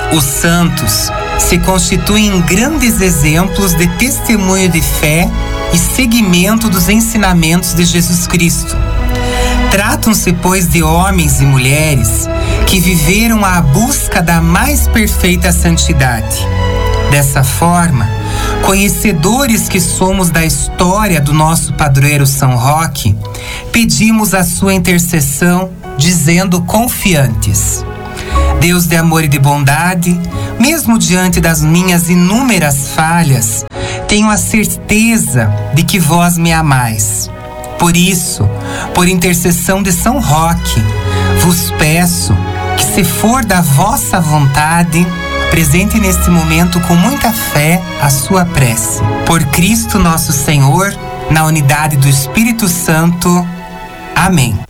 Os santos se constituem em grandes exemplos de testemunho de fé e seguimento dos ensinamentos de Jesus Cristo. Tratam-se, pois, de homens e mulheres que viveram à busca da mais perfeita santidade. Dessa forma, conhecedores que somos da história do nosso padroeiro São Roque, pedimos a sua intercessão, dizendo confiantes: Deus de amor e de bondade, mesmo diante das minhas inúmeras falhas, tenho a certeza de que vós me amais. Por isso, por intercessão de São Roque, vos peço que, se for da vossa vontade, presente neste momento com muita fé a sua prece. Por Cristo nosso Senhor, na unidade do Espírito Santo. Amém.